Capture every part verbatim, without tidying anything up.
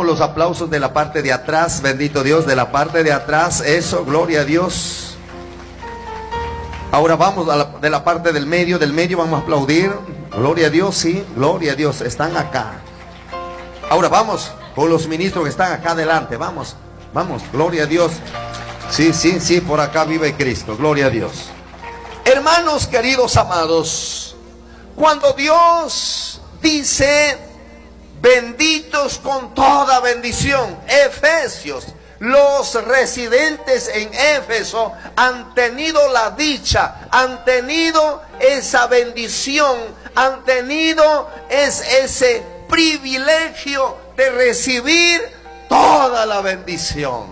Vamos, los aplausos de la parte de atrás, bendito Dios, de la parte de atrás, eso, gloria a Dios. Ahora vamos a la, de la parte del medio, del medio vamos a aplaudir, gloria a Dios, sí, gloria a Dios, están acá. Ahora vamos con los ministros que están acá adelante, vamos, vamos, gloria a Dios. Sí, sí, sí, por acá vive Cristo, gloria a Dios. Hermanos queridos amados, cuando Dios dice benditos con toda bendición, Efesios, los residentes en Éfeso han tenido la dicha, han tenido esa bendición, han tenido es, ese privilegio de recibir toda la bendición.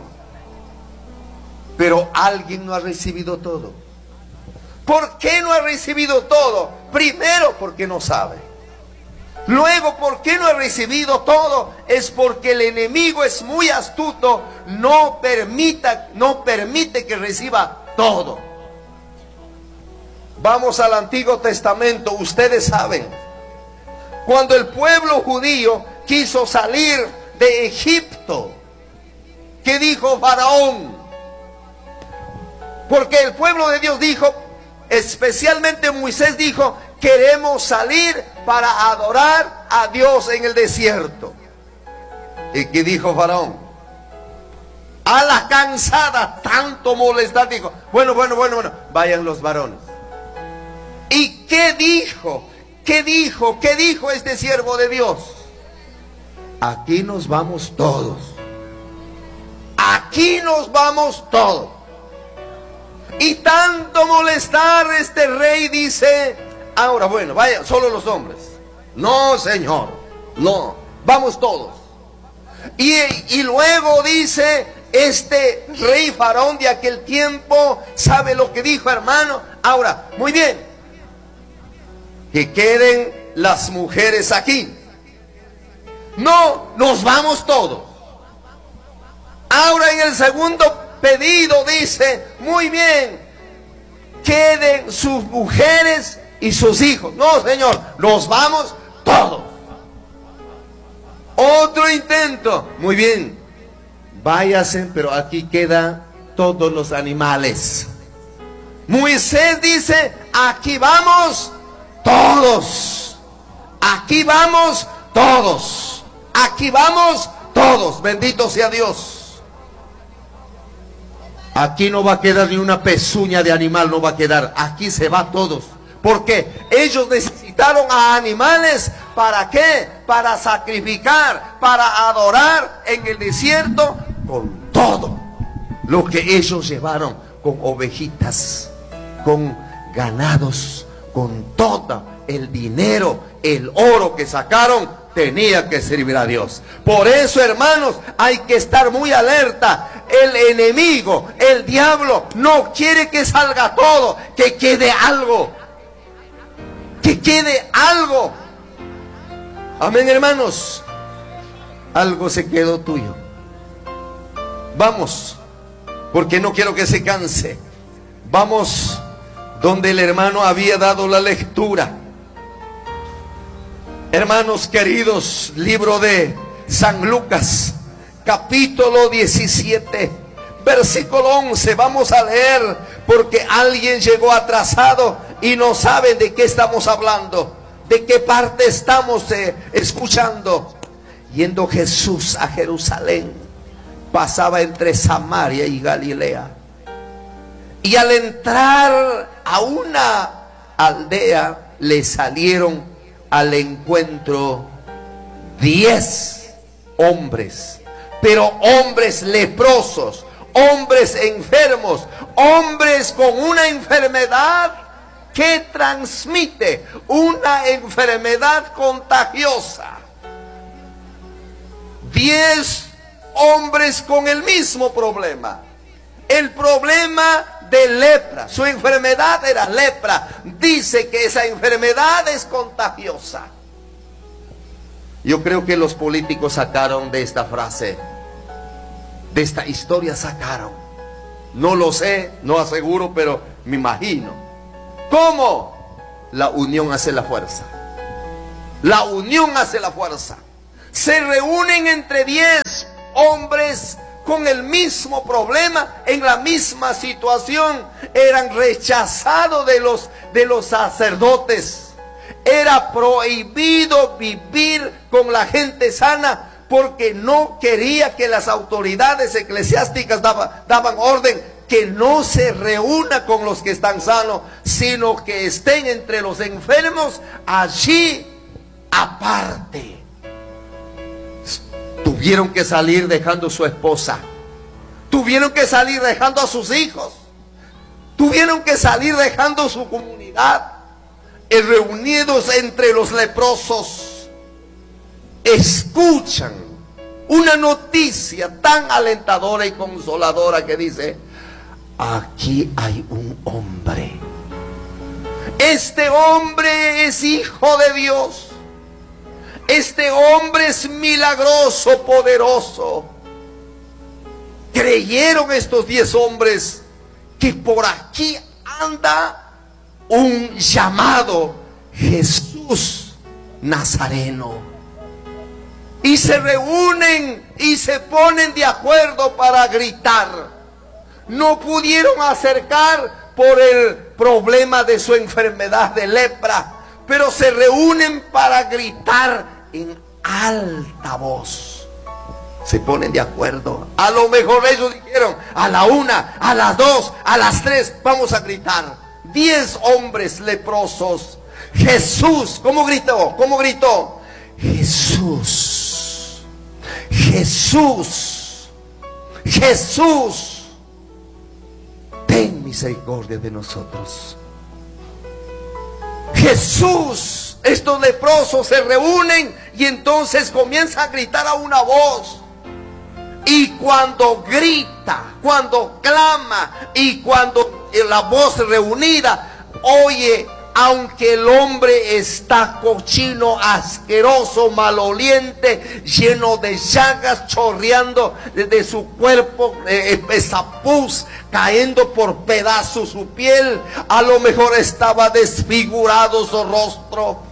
Pero alguien no ha recibido todo. ¿Por qué no ha recibido todo? Primero, porque no sabe. Luego, ¿por qué no ha recibido todo? Es porque el enemigo es muy astuto, no permita, no permite que reciba todo. Vamos al Antiguo Testamento, ustedes saben, cuando el pueblo judío quiso salir de Egipto, ¿qué dijo Faraón? Porque el pueblo de Dios dijo, especialmente Moisés dijo, queremos salir para adorar a Dios en el desierto. ¿Y qué dijo Faraón? A la cansada, tanto molestar, dijo, bueno, bueno, bueno, bueno, vayan los varones. ¿Y qué dijo? ¿Qué dijo? ¿Qué dijo este siervo de Dios? Aquí nos vamos todos. Aquí nos vamos todos. Y tanto molestar, este rey dice, ahora bueno, vayan solo los hombres. No, señor, no, vamos todos. Y, y luego dice, este rey Faraón de aquel tiempo, ¿sabe lo que dijo, hermano? Ahora, muy bien, que queden las mujeres aquí. No, nos vamos todos. Ahora en el segundo pedido dice, muy bien, queden sus mujeres y sus hijos. No, señor, nos vamos todos. Otro intento, muy bien, váyase, pero aquí quedan todos los animales. Moisés dice, aquí vamos todos. Aquí vamos todos. Aquí vamos todos. Bendito sea Dios. Aquí no va a quedar ni una pezuña de animal, no va a quedar. Aquí se va todos. Porque ellos necesitaron a animales. ¿Para qué? Para sacrificar, para adorar en el desierto con todo lo que ellos llevaron, con ovejitas, con ganados, con todo el dinero, el oro que sacaron. Tenía que servir a Dios. Por eso, hermanos, hay que estar muy alerta. El enemigo, el diablo, no quiere que salga todo, que quede algo. Que quede algo. Amén, hermanos. Algo se quedó tuyo. Vamos, porque no quiero que se canse. Vamos donde el hermano había dado la lectura. Hermanos queridos, libro de San Lucas, capítulo diecisiete, versículo once. Vamos a leer porque alguien llegó atrasado y no sabe de qué estamos hablando, de qué parte estamos eh, escuchando. Yendo Jesús a Jerusalén, pasaba entre Samaria y Galilea. Y al entrar a una aldea, le salieron al encuentro diez hombres, pero hombres leprosos, hombres enfermos, hombres con una enfermedad que transmite, una enfermedad contagiosa. Diez hombres con el mismo problema, el problema de lepra. Su enfermedad era lepra. Dice que esa enfermedad es contagiosa. Yo creo que los políticos sacaron de esta frase, de esta historia sacaron. No lo sé, no aseguro, pero me imagino. ¿Cómo? La unión hace la fuerza. La unión hace la fuerza. Se reúnen entre diez hombres con el mismo problema, en la misma situación, eran rechazados de los, de los sacerdotes. Era prohibido vivir con la gente sana, porque no quería que las autoridades eclesiásticas daba, daban orden que no se reúna con los que están sanos, sino que estén entre los enfermos allí aparte. Tuvieron que salir dejando a su esposa, tuvieron que salir dejando a sus hijos, tuvieron que salir dejando su comunidad, y reunidos entre los leprosos, escuchan una noticia tan alentadora y consoladora que dice: aquí hay un hombre. Este hombre es hijo de Dios. Este hombre es milagroso, poderoso. Creyeron estos diez hombres que por aquí anda un llamado Jesús Nazareno. Y se reúnen y se ponen de acuerdo para gritar. No pudieron acercar por el problema de su enfermedad de lepra, pero se reúnen para gritar en alta voz. Se ponen de acuerdo. A lo mejor ellos dijeron: a la una, a las dos, a las tres, vamos a gritar. Diez hombres leprosos. Jesús, ¿cómo gritó? ¿Cómo gritó? Jesús, Jesús, Jesús, ten misericordia de nosotros. Jesús. Estos leprosos se reúnen y entonces comienzan a gritar a una voz. Y cuando grita, cuando clama y cuando la voz reunida, oye, aunque el hombre está cochino, asqueroso, maloliente, lleno de llagas, chorreando de su cuerpo, eh, esa pus cayendo por pedazos su piel, a lo mejor estaba desfigurado su rostro.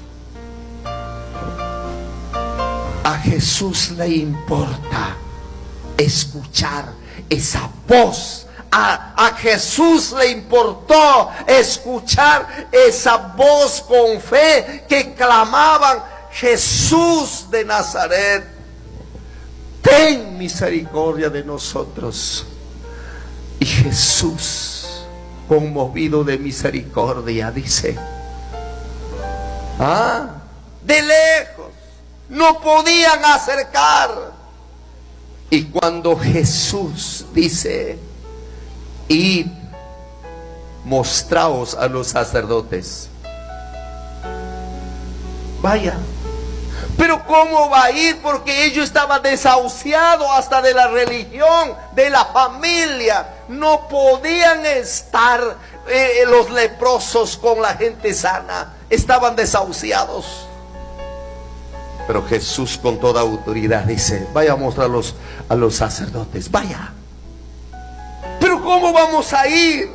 A Jesús le importa escuchar esa voz. A, a Jesús le importó escuchar esa voz con fe que clamaban: Jesús de Nazaret, ten misericordia de nosotros. Y Jesús, conmovido de misericordia, dice: ah, de lejos no podían acercar. Y cuando Jesús dice: id, mostraos a los sacerdotes, vaya. Pero ¿cómo va a ir? Porque ellos estaban desahuciados hasta de la religión, de la familia. No podían estar eh, los leprosos con la gente sana. Estaban desahuciados. Pero Jesús, con toda autoridad, dice: vaya a mostrarlos a los sacerdotes, vaya. Pero ¿cómo vamos a ir?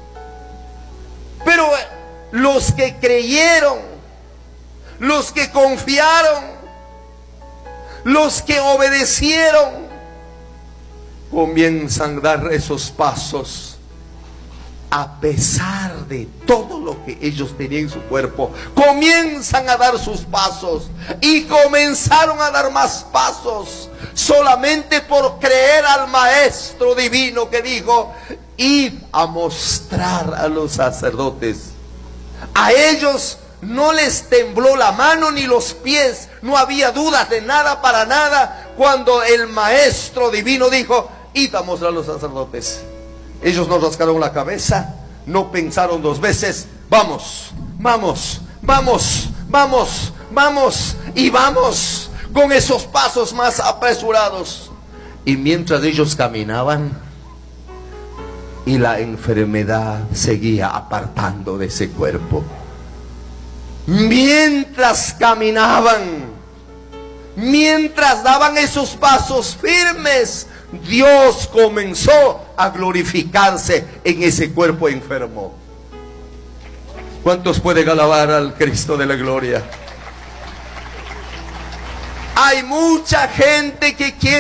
Pero los que creyeron, los que confiaron, los que obedecieron, comienzan a dar esos pasos. A pesar de todo lo que ellos tenían en su cuerpo, comienzan a dar sus pasos. Y comenzaron a dar más pasos, solamente por creer al Maestro Divino que dijo: id a mostrar a los sacerdotes. A ellos no les tembló la mano ni los pies, no había dudas de nada para nada, cuando el Maestro Divino dijo: id a mostrar a los sacerdotes. Ellos no rascaron la cabeza, no pensaron dos veces. Vamos, vamos, vamos, vamos, vamos y vamos, con esos pasos más apresurados. Y mientras ellos caminaban, y la enfermedad seguía apartando de ese cuerpo. Mientras caminaban, mientras daban esos pasos firmes, Dios comenzó a glorificarse en ese cuerpo enfermo. ¿Cuántos pueden alabar al Cristo de la gloria? Hay mucha gente que quiere